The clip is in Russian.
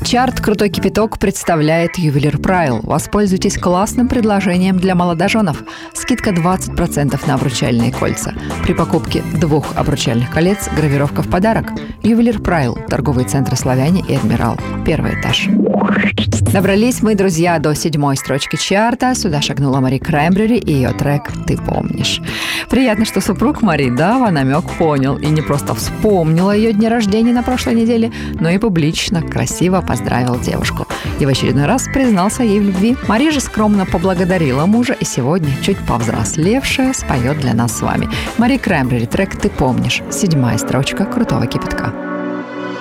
Чарт «Крутой кипяток» представляет ювелир Прайл. Воспользуйтесь классным предложением для молодоженов. Скидка 20% на обручальные кольца. При покупке 2 обручальных колец гравировка в подарок. Ювелир Прайл. Торговые центры «Славяне» и «Адмирал». 1 этаж. Добрались мы, друзья, до 7-й строчки чарта. Сюда шагнула Мари Краймбрери и ее трек «Ты помнишь». Приятно, что супруг Мари Дава намек понял и не просто вспомнила ее день рождения на прошлой неделе, но и публично красиво поздравил девушку. И в очередной раз признался ей в любви. Мари же скромно поблагодарила мужа и сегодня, чуть повзрослевшая, споет для нас с вами. Мари Краймбрери, трек «Ты помнишь». 7-я строчка «Крутого кипятка».